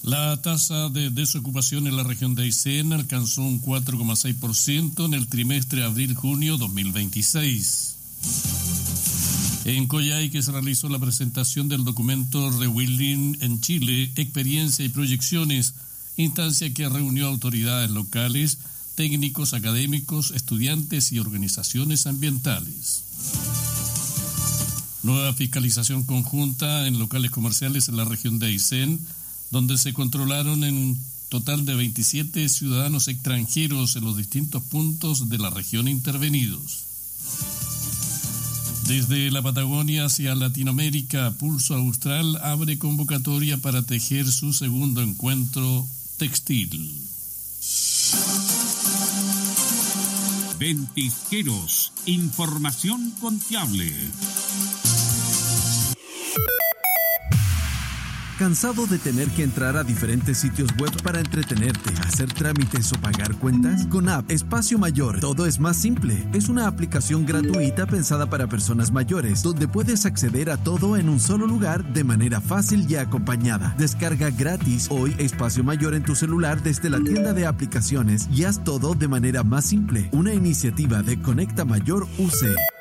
La tasa de desocupación en la región de Aysén alcanzó un 4,6% en el trimestre abril-junio 2026. En Coyhaique se realizó la presentación del documento Rewilding en Chile, experiencia y proyecciones, instancia que reunió autoridades locales, técnicos, académicos, estudiantes y organizaciones ambientales. Nueva fiscalización conjunta en locales comerciales en la región de Aysén, donde se controlaron en un total de 27 ciudadanos extranjeros en los distintos puntos de la región intervenidos. Desde la Patagonia hacia Latinoamérica, Pulso Austral abre convocatoria para tejer su segundo encuentro textil. Ventisqueros, información confiable. ¿Cansado de tener que entrar a diferentes sitios web para entretenerte, hacer trámites o pagar cuentas? Con App Espacio Mayor, todo es más simple. Es una aplicación gratuita pensada para personas mayores, donde puedes acceder a todo en un solo lugar de manera fácil y acompañada. Descarga gratis hoy Espacio Mayor en tu celular desde la tienda de aplicaciones y haz todo de manera más simple. Una iniciativa de Conecta Mayor UC.